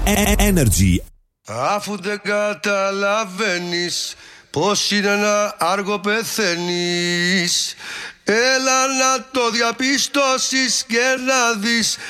Energy. Αφού δεν καταλαβαίνεις πως είναι να άργο πεθαίνεις, έλα να το διαπιστώσεις και να δεις